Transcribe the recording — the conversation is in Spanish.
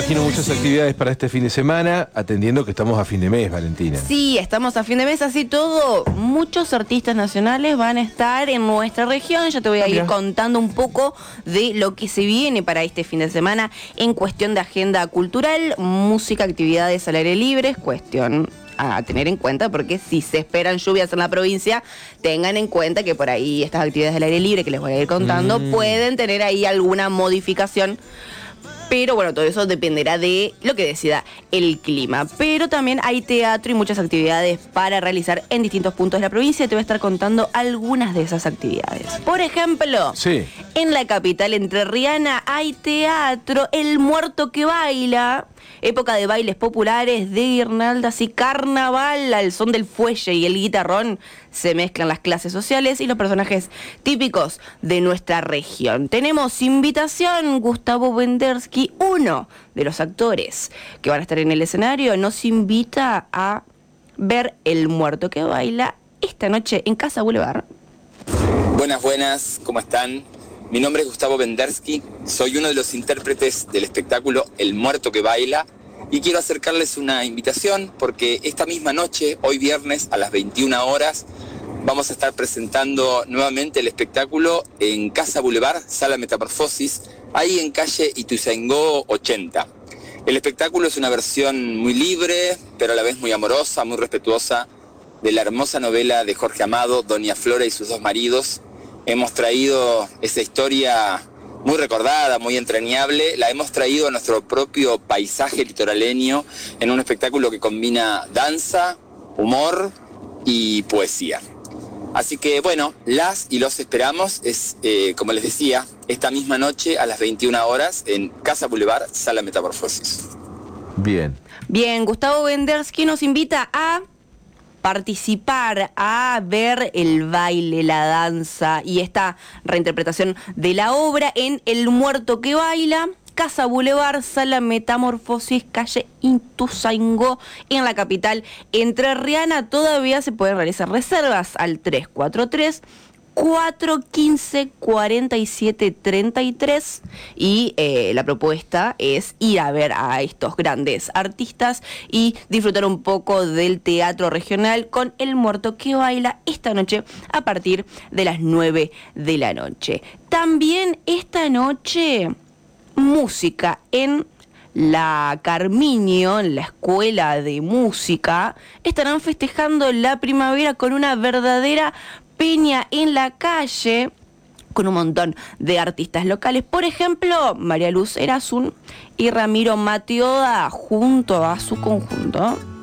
imagino muchas actividades para este fin de semana, atendiendo que estamos a fin de mes, Valentina. Sí, estamos a fin de mes, así todo. Muchos artistas nacionales van a estar en nuestra región. Ya te voy a ir contando un poco de lo que se viene para este fin de semana en cuestión de agenda cultural, música, actividades al aire libre, cuestión a tener en cuenta, porque si se esperan lluvias en la provincia, tengan en cuenta que por ahí estas actividades al aire libre que les voy a ir contando pueden tener ahí alguna modificación. Pero bueno, todo eso dependerá de lo que decida el clima. Pero también hay teatro y muchas actividades para realizar en distintos puntos de la provincia. Te voy a estar contando algunas de esas actividades. Por ejemplo, en la capital entrerriana hay teatro, El Muerto que Baila, época de bailes populares, de guirnaldas y carnaval. Al son del fuelle y el guitarrón se mezclan las clases sociales y los personajes típicos de nuestra región. Tenemos invitación, Gustavo Bendersky, uno de los actores que van a estar en el escenario, nos invita a ver El Muerto que Baila esta noche en Casa Boulevard. Buenas, ¿cómo están? Mi nombre es Gustavo Bendersky, soy uno de los intérpretes del espectáculo El Muerto que Baila y quiero acercarles una invitación porque esta misma noche, hoy viernes a las 21 horas, vamos a estar presentando nuevamente el espectáculo en Casa Boulevard, Sala Metamorfosis, ahí en calle Ituzaingó 80. El espectáculo es una versión muy libre, pero a la vez muy amorosa, muy respetuosa de la hermosa novela de Jorge Amado, Doña Flora y sus dos maridos. Hemos traído esa historia muy recordada, muy entrañable, la hemos traído a nuestro propio paisaje litoraleño en un espectáculo que combina danza, humor y poesía. Así que bueno, las y los esperamos, como les decía, esta misma noche a las 21 horas en Casa Boulevard, Sala Metamorfosis. Bien, Gustavo Bendersky nos invita a participar, a ver el baile, la danza y esta reinterpretación de la obra en El Muerto que Baila, Casa Boulevard, Sala Metamorfosis, calle Ituzaingó, en la capital entrerriana. Todavía se pueden realizar reservas al 343-415-4733 y la propuesta es ir a ver a estos grandes artistas y disfrutar un poco del teatro regional con El Muerto que Baila esta noche a partir de las 9 de la noche. También esta noche música en la Carminio, en la Escuela de Música, estarán festejando la primavera con una verdadera peña en la calle, con un montón de artistas locales. Por ejemplo, María Luz Erasun y Ramiro Matioda junto a su conjunto.